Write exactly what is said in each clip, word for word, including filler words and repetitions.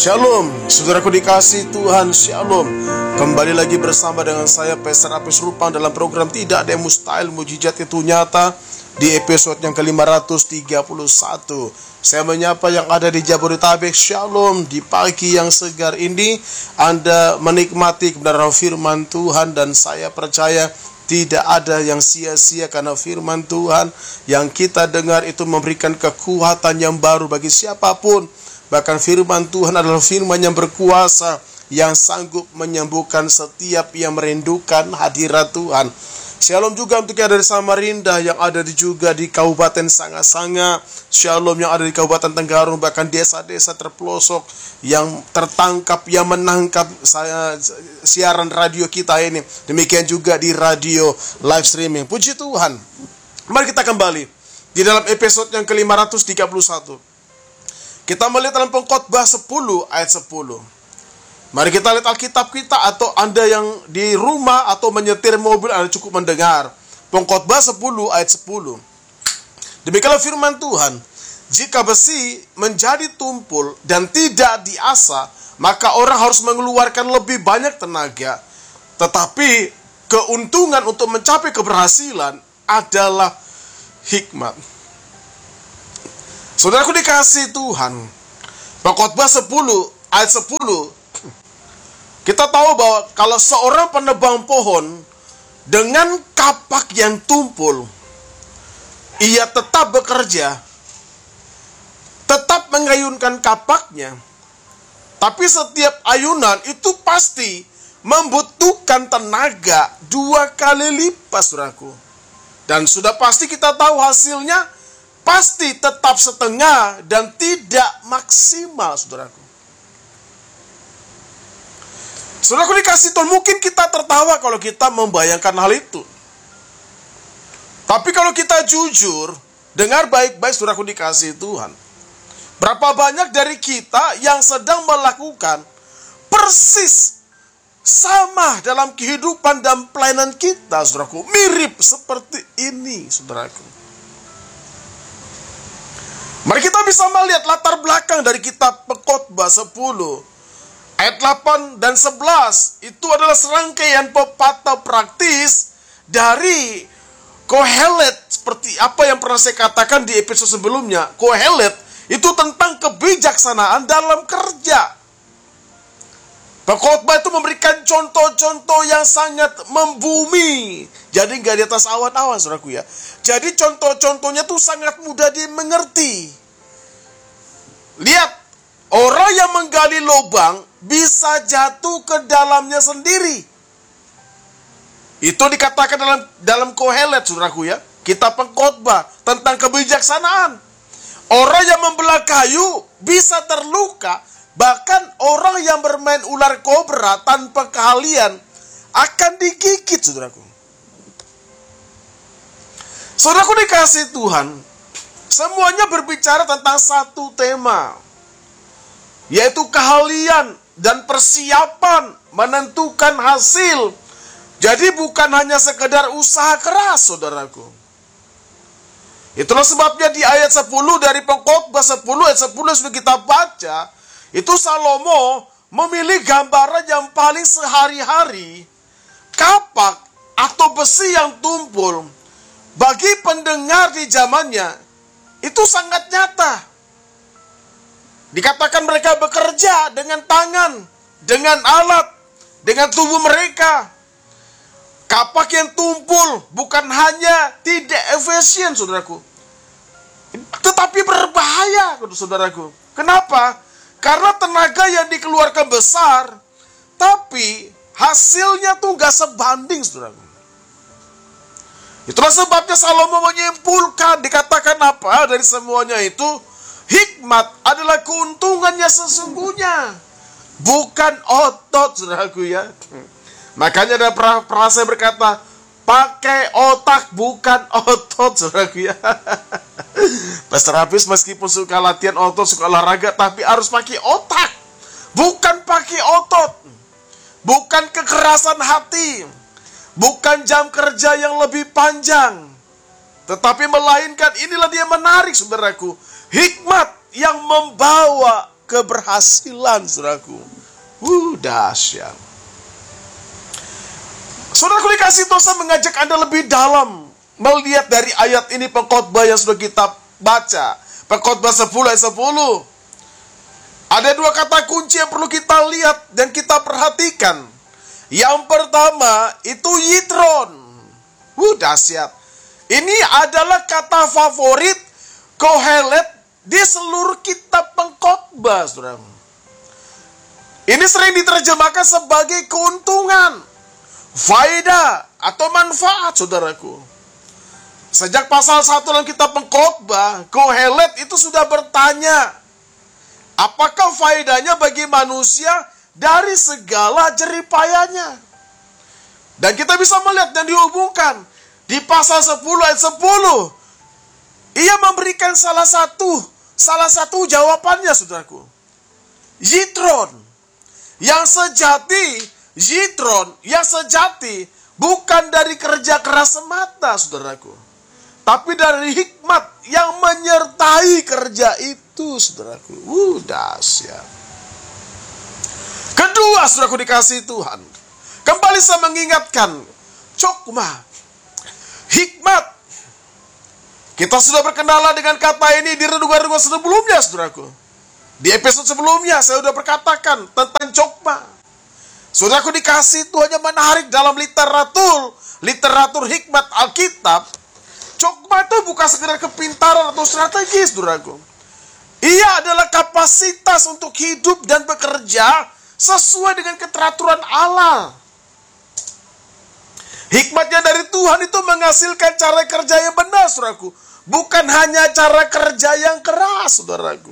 Shalom, saudaraku dikasih Tuhan, Shalom. Kembali lagi bersama dengan saya Pastor Apis Rupang dalam program Tidak Ada Yang Mustahil, Mujizat Itu Nyata, di episode yang ke lima ratus tiga puluh satu. Saya menyapa yang ada di Jabodetabek, Shalom. Di pagi yang segar ini Anda menikmati kebenaran firman Tuhan, dan saya percaya tidak ada yang sia-sia karena firman Tuhan yang kita dengar itu memberikan kekuatan yang baru bagi siapapun. Bahkan firman Tuhan adalah firman yang berkuasa, yang sanggup menyembuhkan setiap yang merindukan hadirat Tuhan. Shalom juga untuk yang ada di Samarinda, yang ada di juga di Kabupaten Sanga-Sanga. Shalom yang ada di Kabupaten Tenggarong, bahkan desa-desa terpelosok yang tertangkap, yang menangkap saya siaran radio kita ini. Demikian juga di radio live streaming. Puji Tuhan. Mari kita kembali di dalam episode yang ke lima ratus tiga puluh satu. Kita melihat dalam Pengkhotbah sepuluh ayat sepuluh. Mari kita lihat Alkitab kita, atau Anda yang di rumah atau menyetir mobil, Anda cukup mendengar Pengkhotbah sepuluh ayat sepuluh. Demikianlah firman Tuhan, jika besi menjadi tumpul dan tidak diasah, maka orang harus mengeluarkan lebih banyak tenaga. Tetapi keuntungan untuk mencapai keberhasilan adalah hikmat. Saudaraku dikasih Tuhan, Pengkhotbah sepuluh ayat sepuluh, kita tahu bahwa kalau seorang penebang pohon dengan kapak yang tumpul, ia tetap bekerja, tetap mengayunkan kapaknya, tapi setiap ayunan itu pasti membutuhkan tenaga dua kali lipat, saudaraku. Dan sudah pasti kita tahu hasilnya pasti tetap setengah dan tidak maksimal, saudaraku. Saudaraku dikasih Tuhan, mungkin kita tertawa kalau kita membayangkan hal itu. Tapi kalau kita jujur, dengar baik-baik saudaraku dikasih Tuhan, berapa banyak dari kita yang sedang melakukan persis sama dalam kehidupan dan pelayanan kita, saudaraku. Mirip seperti ini, saudaraku. Mari kita bisa melihat latar belakang dari kitab Pengkhotbah sepuluh ayat delapan dan sebelas. Itu adalah serangkaian pepatah praktis dari Kohelet, seperti apa yang pernah saya katakan di episode sebelumnya. Kohelet itu tentang kebijaksanaan dalam kerja. Pengkhotbah itu memberikan contoh-contoh yang sangat membumi. Jadi nggak di atas awan-awan, saudaraku ya. Jadi contoh-contohnya tuh sangat mudah dimengerti. Lihat, orang yang menggali lubang bisa jatuh ke dalamnya sendiri. Itu dikatakan dalam dalam Kohelet, saudaraku ya. Kitab Pengkhotbah tentang kebijaksanaan. Orang yang membelah kayu bisa terluka. Bahkan orang yang bermain ular kobra tanpa keahlian akan digigit, saudaraku. Saudaraku dikasih Tuhan, semuanya berbicara tentang satu tema, yaitu keahlian dan persiapan menentukan hasil. Jadi bukan hanya sekedar usaha keras, saudaraku. Itulah sebabnya di ayat sepuluh dari Pengkhotbah sepuluh ayat sepuluh sudah kita baca, itu Salomo memilih gambaran yang paling sehari-hari, kapak atau besi yang tumpul. Bagi pendengar di zamannya, itu sangat nyata. Dikatakan mereka bekerja dengan tangan, dengan alat, dengan tubuh mereka. Kapak yang tumpul bukan hanya tidak efisien, saudaraku, tetapi berbahaya, saudaraku. Kenapa? Karena tenaga yang dikeluarkan besar, tapi hasilnya tuh gak sebanding, saudaraku. Itulah sebabnya Salomo menyimpulkan, dikatakan apa dari semuanya itu? Hikmat adalah keuntungannya sesungguhnya, bukan otot, saudaraku ya. Makanya ada perasa berkata, pakai otak bukan otot, saudaraku ya. Pastor Hafiz meskipun suka latihan otot, suka olahraga, tapi harus pakai otak, bukan pakai otot. Bukan kekerasan hati, bukan jam kerja yang lebih panjang, tetapi melainkan inilah dia menarik, saudaraku, hikmat yang membawa keberhasilan, saudaraku. Uh, dahsyat. Saudaraku dikasih Tuhan, saya mengajak Anda lebih dalam melihat dari ayat ini, pengkhotbah yang sudah kita baca. Pengkhotbah sepuluh ayat sepuluh. Ada dua kata kunci yang perlu kita lihat dan kita perhatikan. Yang pertama itu yitron. Uh, dahsyat. Ini adalah kata favorit Kohelet di seluruh kitab pengkhotbah, saudara. Ini sering diterjemahkan sebagai keuntungan, faedah, atau manfaat, saudaraku. Sejak pasal satu dalam kitab pengkhotbah, Kohelet itu sudah bertanya, apakah faedahnya bagi manusia dari segala jeripayanya? Dan kita bisa melihat dan dihubungkan di pasal sepuluh ayat sepuluh. Ia memberikan salah satu salah satu jawabannya, saudaraku. Yitron. Yang sejati, yitron yang sejati bukan dari kerja keras semata, saudaraku, tapi dari hikmat yang menyertai kerja itu, saudaraku. Uh, dahsyat. Kedua, saudaraku dikasih Tuhan, kembali saya mengingatkan, cokma, hikmat. Kita sudah berkenalan dengan kata ini di renungan-renungan sebelumnya, saudaraku. Di episode sebelumnya saya sudah berkatakan tentang cokma. Saudaraku dikasih Tuhan, yang menarik dalam literatur literatur hikmat Alkitab, cokma itu bukan sekedar kepintaran atau strategis, saudaraku. Ia adalah kapasitas untuk hidup dan bekerja sesuai dengan keteraturan Allah. Hikmatnya dari Tuhan itu menghasilkan cara kerja yang benar, saudaraku. Bukan hanya cara kerja yang keras, saudaraku.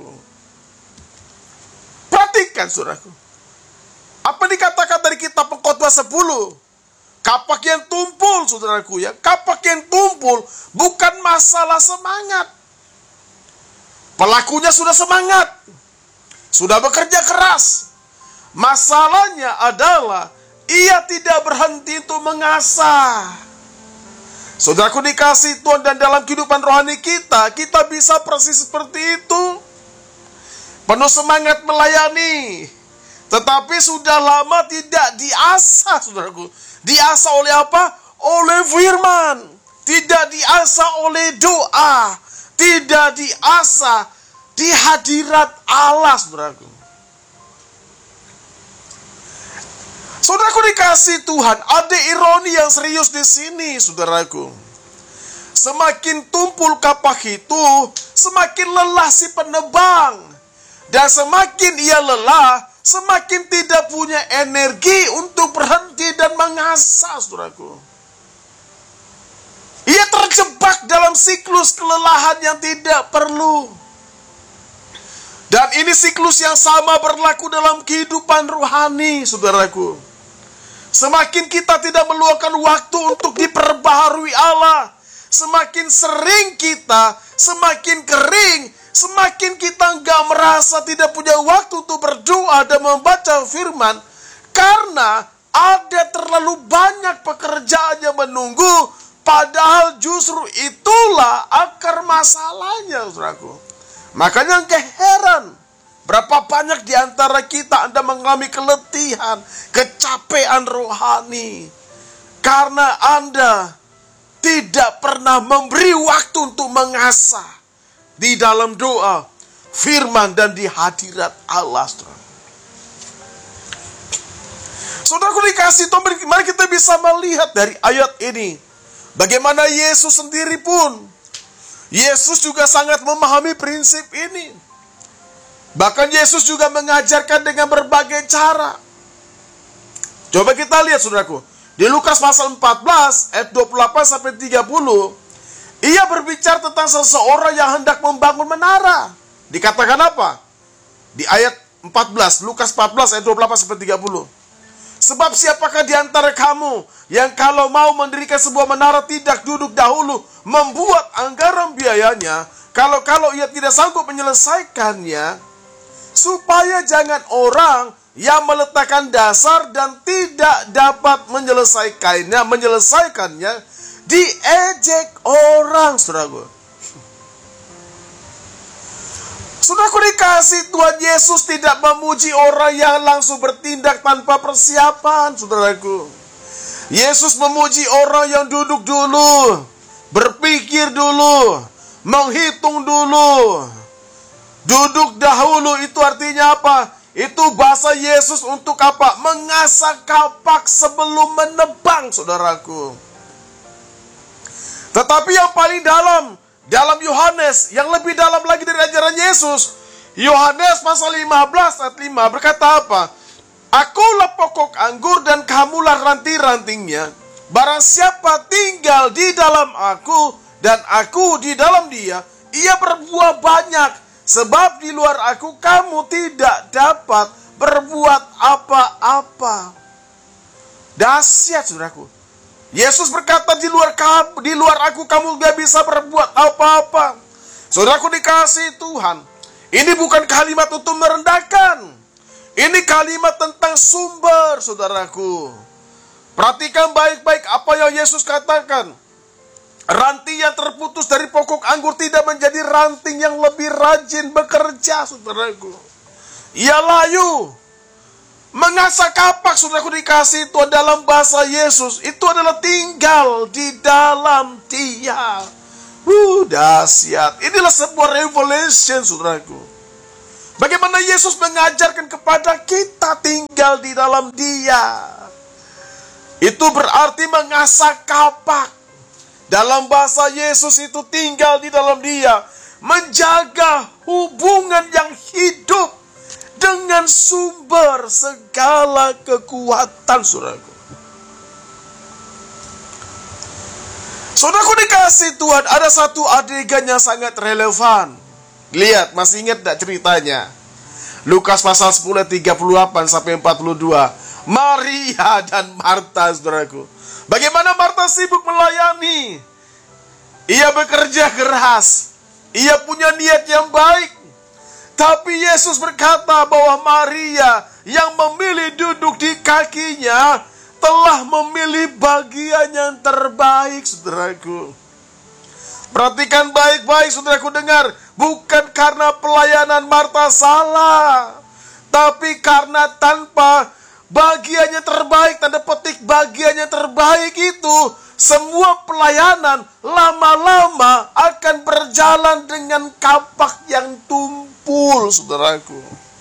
Perhatikan, saudaraku. Apa dikatakan dari kitab pengkhotbah sepuluh? Kapak yang tumpul, saudaraku, ya. Kapak yang tumpul bukan masalah semangat. Pelakunya sudah semangat, sudah bekerja keras. Masalahnya adalah ia tidak berhenti untuk mengasah. Saudaraku dikasih Tuhan, dan dalam kehidupan rohani kita, kita bisa persis seperti itu. Penuh semangat melayani, tetapi sudah lama tidak diasah, saudaraku. Diasah oleh apa? Oleh firman. Tidak diasah oleh doa. Tidak diasah di hadirat Allah, saudaraku. Saudaraku dikasih Tuhan, ada ironi yang serius di sini, saudaraku. Semakin tumpul kapak itu, semakin lelah si penebang. Dan semakin ia lelah, semakin tidak punya energi untuk berhenti dan mengasah, saudaraku. Ia terjebak dalam siklus kelelahan yang tidak perlu. Dan ini siklus yang sama berlaku dalam kehidupan rohani, saudaraku. Semakin kita tidak meluangkan waktu untuk diperbaharui Allah, semakin sering kita, semakin kering, semakin kita nggak merasa tidak punya waktu untuk berdoa dan membaca firman, karena ada terlalu banyak pekerjaan yang menunggu, padahal justru itulah akar masalahnya, saudaraku. Makanya nggak heran berapa banyak di antara kita Anda mengalami keletihan, kecapean rohani, karena Anda tidak pernah memberi waktu untuk mengasah di dalam doa, firman, dan di hadirat Allah, saudara. Saudaraku dikasih Tuhan, mari kita bisa melihat dari ayat ini bagaimana Yesus sendiri pun, Yesus juga sangat memahami prinsip ini. Bahkan Yesus juga mengajarkan dengan berbagai cara. Coba kita lihat, saudaraku, di Lukas pasal empat belas ayat dua puluh delapan sampai tiga puluh, ia berbicara tentang seseorang yang hendak membangun menara. Dikatakan apa? Di ayat empat belas, Lukas empat belas ayat dua puluh delapan sampai tiga puluh. Sebab siapakah di antara kamu yang kalau mau mendirikan sebuah menara tidak duduk dahulu membuat anggaran biayanya, kalau-kalau ia tidak sanggup menyelesaikannya, supaya jangan orang yang meletakkan dasar dan tidak dapat menyelesaikannya, menyelesaikannya diejek orang, saudaraku. Saudaraku dikasih, Tuhan Yesus tidak memuji orang yang langsung bertindak tanpa persiapan, saudaraku. Yesus memuji orang yang duduk dulu, berpikir dulu, menghitung dulu. Duduk dahulu itu artinya apa? Itu bahasa Yesus untuk apa? Mengasah kapak sebelum menebang, saudaraku. Tetapi yang paling dalam, dalam Yohanes, yang lebih dalam lagi dari ajaran Yesus, Yohanes pasal lima belas ayat lima berkata apa? Akulah pokok anggur dan kamulah ranting-rantingnya. Barang siapa tinggal di dalam aku dan aku di dalam dia, ia berbuah banyak. Sebab di luar aku kamu tidak dapat berbuat apa-apa. Dahsyat, saudaraku. Yesus berkata di luar kamu, di luar aku kamu gak bisa berbuat apa-apa. Saudaraku dikasih Tuhan, ini bukan kalimat untuk merendahkan. Ini kalimat tentang sumber, saudaraku. Perhatikan baik-baik apa yang Yesus katakan. Ranting yang terputus dari pokok anggur tidak menjadi ranting yang lebih rajin bekerja, saudaraku. Ia layu. Mengasah kapak, saudaraku dikasih Tuhan, dalam bahasa Yesus itu adalah tinggal di dalam dia. Uh, dahsyat. Inilah sebuah revelation, saudaraku. Bagaimana Yesus mengajarkan kepada kita tinggal di dalam dia. Itu berarti mengasah kapak. Dalam bahasa Yesus itu tinggal di dalam dia. Menjaga hubungan yang hidup dengan sumber segala kekuatan, saudaraku. Saudaraku dikasih Tuhan, ada satu adegan yang sangat relevan. Lihat, masih ingat tidak ceritanya? Lukas pasal sepuluh tiga puluh delapan sampai empat puluh dua. Maria dan Marta, saudaraku. Bagaimana Marta sibuk melayani. Ia bekerja keras. Ia punya niat yang baik. Tapi Yesus berkata bahwa Maria yang memilih duduk di kakinya telah memilih bagian yang terbaik, saudaraku. Perhatikan baik-baik, saudaraku, dengar. Bukan karena pelayanan Marta salah, tapi karena tanpa bagiannya terbaik, tanda petik bagiannya terbaik itu, semua pelayanan lama-lama akan berjalan dengan kapak yang tumpul, saudaraku.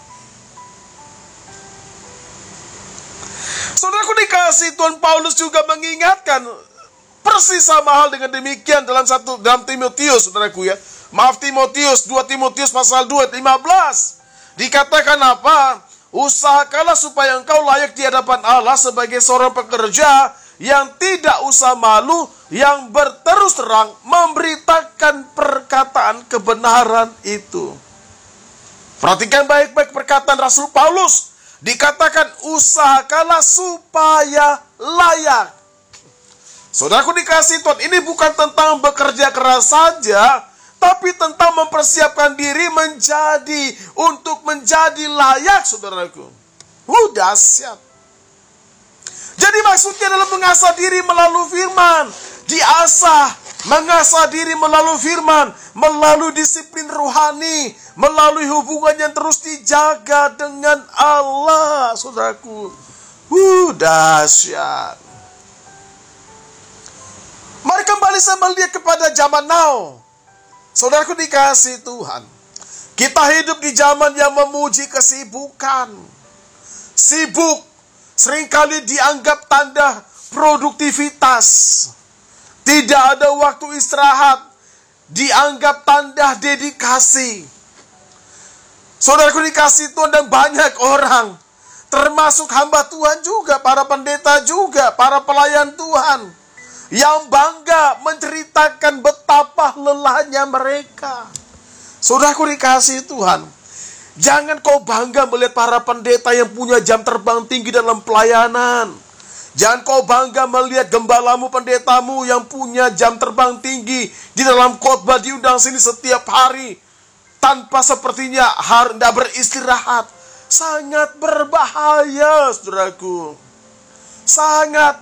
Saudaraku dikasih Tuhan, Paulus juga mengingatkan persis sama hal dengan demikian dalam satu dalam Timotius, saudaraku ya. Maaf Timotius, dua Timotius pasal dua ayat lima belas. Dikatakan apa? Usahakanlah supaya engkau layak di hadapan Allah sebagai seorang pekerja yang tidak usah malu, yang berterus terang memberitakan perkataan kebenaran itu. Perhatikan baik-baik perkataan Rasul Paulus. Dikatakan usahakanlah supaya layak. Saudaraku dikasih Tuhan, ini bukan tentang bekerja keras saja, tapi tentang mempersiapkan diri menjadi, untuk menjadi layak, saudaraku. Uh, dahsyat. Jadi maksudnya adalah mengasah diri melalui firman. Diasah, mengasah diri melalui firman, melalui disiplin rohani, melalui hubungan yang terus dijaga dengan Allah, saudaraku. Uh, dahsyat. Mari kembali saya melihat kepada zaman now. Saudaraku dikasih Tuhan, kita hidup di zaman yang memuji kesibukan. Sibuk seringkali dianggap tanda produktivitas. Tidak ada waktu istirahat, dianggap tanda dedikasi. Saudaraku dikasih Tuhan, dan banyak orang, termasuk hamba Tuhan juga, para pendeta juga, para pelayan Tuhan, yang bangga menceritakan betapa lelahnya mereka. Saudaraku dikasih Tuhan, jangan kau bangga melihat para pendeta yang punya jam terbang tinggi dalam pelayanan. Jangan kau bangga melihat gembalamu, pendetamu yang punya jam terbang tinggi di dalam khotbah, diundang sini setiap hari, tanpa sepertinya harus tidak beristirahat. Sangat berbahaya, saudaraku. Sangat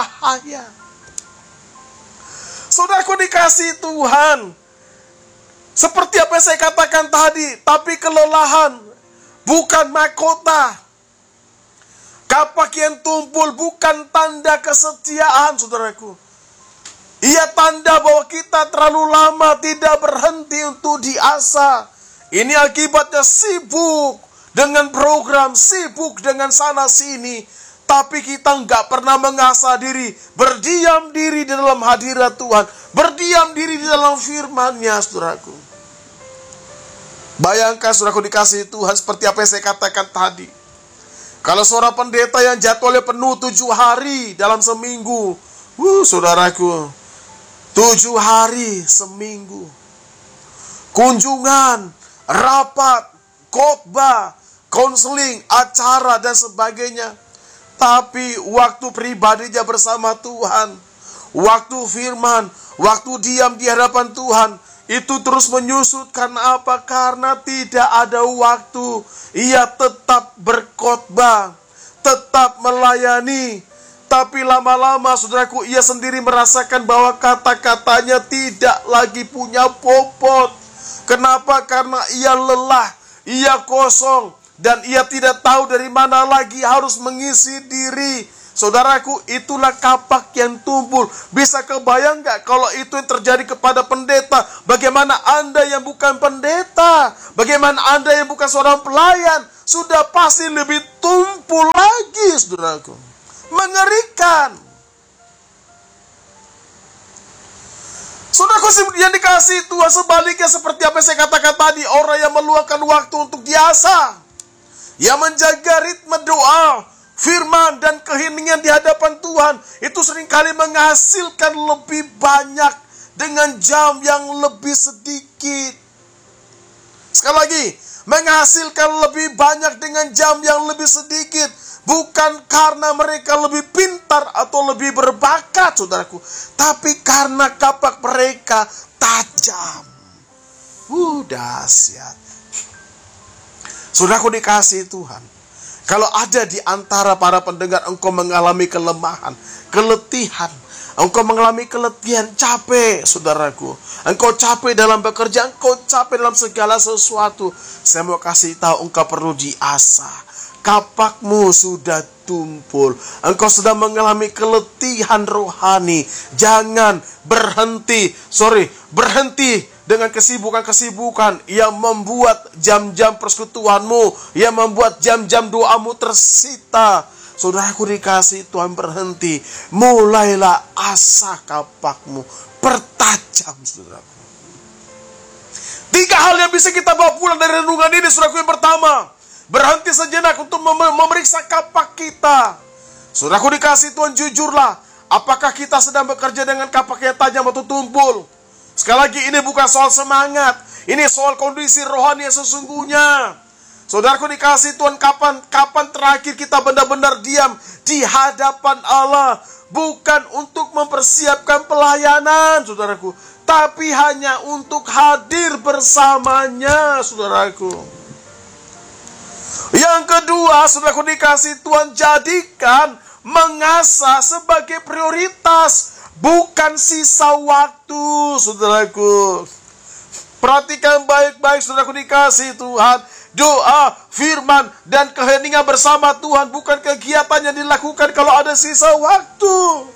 berbahaya. Saudaraku dikasih Tuhan, Seperti apa yang saya katakan tadi, tapi kelelahan bukan mahkota. Kapak yang tumpul bukan tanda kesetiaan, saudaraku. Ia tanda bahwa kita terlalu lama tidak berhenti untuk diasah. Ini akibatnya sibuk dengan program, sibuk dengan sana sini. Tapi kita nggak pernah mengasah diri, berdiam diri di dalam hadirat Tuhan, berdiam diri di dalam firman-Nya, saudaraku. Bayangkan, saudaraku dikasihi Tuhan, seperti apa yang saya katakan tadi. Kalau seorang pendeta yang jadwalnya penuh tujuh hari dalam seminggu, wuh, saudaraku, tujuh hari seminggu, kunjungan, rapat, khotbah, konseling, acara, dan sebagainya. Tapi waktu pribadinya bersama Tuhan, waktu firman, waktu diam di hadapan Tuhan, itu terus menyusut. Karena apa? Karena tidak ada waktu. Ia tetap berkhotbah, tetap melayani. Tapi lama-lama, saudaraku, ia sendiri merasakan bahwa kata-katanya tidak lagi punya bobot. Kenapa? Karena ia lelah, ia kosong, dan ia tidak tahu dari mana lagi harus mengisi diri. Saudaraku, itulah kapak yang tumpul. Bisa kebayang gak kalau itu yang terjadi kepada pendeta? Bagaimana Anda yang bukan pendeta? Bagaimana Anda yang bukan seorang pelayan? Sudah pasti lebih tumpul lagi, saudaraku. Mengerikan. Saudaraku yang dikasihi Tuhan, sebaliknya seperti apa yang saya katakan tadi, orang yang meluangkan waktu untuk diasah, yang menjaga ritme doa, firman, dan keheningan di hadapan Tuhan, itu seringkali menghasilkan lebih banyak dengan jam yang lebih sedikit. Sekali lagi, menghasilkan lebih banyak dengan jam yang lebih sedikit. Bukan karena mereka lebih pintar atau lebih berbakat, saudaraku, tapi karena kapak mereka tajam. Uh, dahsyat. Saudaraku dikasihi Tuhan, kalau ada di antara para pendengar engkau mengalami kelemahan, keletihan, engkau mengalami keletihan, capek, saudaraku, engkau capek dalam bekerja, engkau capek dalam segala sesuatu, saya mau kasih tahu, engkau perlu diasah. Kapakmu sudah tumpul, engkau sedang mengalami keletihan rohani. Jangan berhenti, sorry, berhenti dengan kesibukan-kesibukan yang membuat jam-jam persekutuanmu, yang membuat jam-jam doamu tersita. Saudaraku dikasihi Tuhan, berhenti. Mulailah asah kapakmu, pertajam, saudaraku. Tiga hal yang bisa kita bawa pulang dari renungan ini, saudaraku. Yang pertama, berhenti sejenak untuk mem- memeriksa kapak kita. Saudaraku dikasihi Tuhan, jujurlah, apakah kita sedang bekerja dengan kapak yang tajam atau tumpul? Sekali lagi, ini bukan soal semangat, ini soal kondisi rohani yang sesungguhnya. Saudaraku dikasihi Tuhan, kapan kapan terakhir kita benar-benar diam di hadapan Allah, bukan untuk mempersiapkan pelayanan, saudaraku, tapi hanya untuk hadir bersamanya, saudaraku. Yang kedua, saudaraku dikasihi Tuhan, jadikan mengasah sebagai prioritas, bukan sisa waktu, saudaraku. Perhatikan baik-baik, saudaraku dikasihi Tuhan. Doa, firman, dan keheningan bersama Tuhan bukan kegiatan yang dilakukan kalau ada sisa waktu.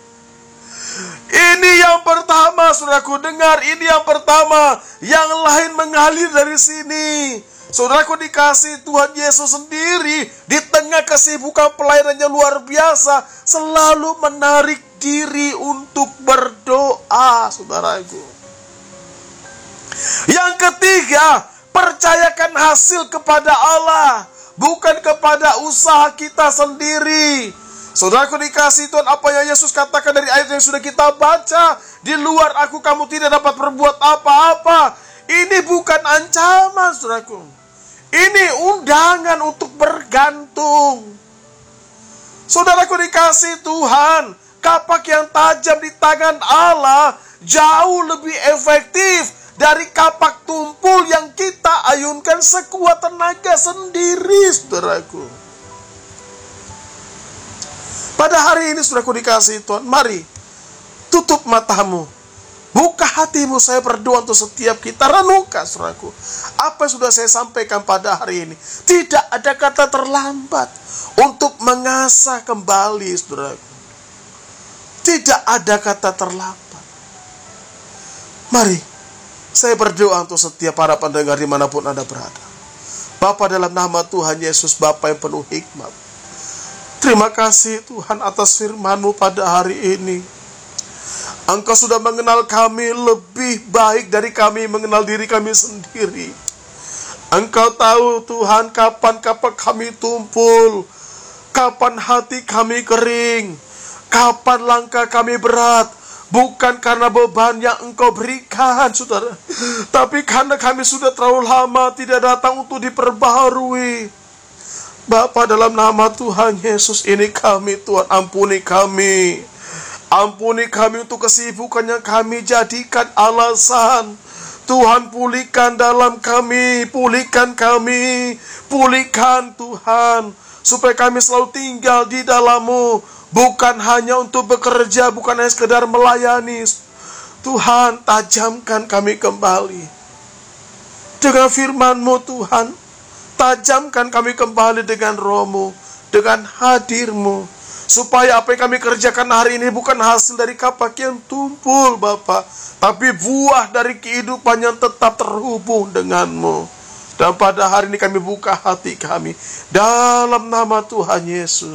Ini yang pertama, saudaraku, dengar, ini yang pertama. Yang lain mengalir dari sini. Saudaraku dikasihi Tuhan, Yesus sendiri di tengah kesibukan pelayanannya luar biasa selalu menarik diri untuk berdoa, saudaraku. Yang ketiga, percayakan hasil kepada Allah, bukan kepada usaha kita sendiri. Saudaraku dikasihi Tuhan, apa yang Yesus katakan dari ayat yang sudah kita baca, di luar aku kamu tidak dapat berbuat apa-apa. Ini bukan ancaman, saudaraku. Ini undangan untuk bergantung. Saudaraku dikasihi Tuhan, kapak yang tajam di tangan Allah jauh lebih efektif dari kapak tumpul yang kita ayunkan sekuat tenaga sendiri, saudaraku. Pada hari ini, saudaraku dikasihi Tuhan, mari tutup matamu, Buka hatimu, saya berdoa untuk setiap kita. Renungkan, saudaraku, apa yang sudah saya sampaikan pada hari ini. Tidak ada kata terlambat untuk mengasah kembali, saudaraku. Tidak ada kata terlambat. Mari, saya berdoa untuk setiap para pendengar dimanapun Anda berada. Bapa, dalam nama Tuhan Yesus, Bapa yang penuh hikmat, terima kasih Tuhan atas firman-Mu pada hari ini. Engkau sudah mengenal kami lebih baik dari kami mengenal diri kami sendiri. Engkau tahu Tuhan kapan kapan kami tumpul, kapan hati kami kering, kapan langkah kami berat. Bukan karena beban yang Engkau berikan, saudara, tapi karena kami sudah terlalu lama tidak datang untuk diperbaharui. Bapa, dalam nama Tuhan Yesus ini kami, Tuhan, ampuni kami. Ampuni kami untuk kesibukan yang kami jadikan alasan. Tuhan, pulihkan dalam kami, pulihkan kami, pulihkan Tuhan, supaya kami selalu tinggal di dalam-Mu, bukan hanya untuk bekerja, bukan hanya sekedar melayani. Tuhan, tajamkan kami kembali dengan firman-Mu, Tuhan. Tajamkan kami kembali dengan Roh-Mu, dengan hadir-Mu, supaya apa yang kami kerjakan hari ini bukan hasil dari kapak yang tumpul, Bapa, tapi buah dari kehidupan yang tetap terhubung dengan-Mu. Dan pada hari ini kami buka hati kami dalam nama Tuhan Yesus.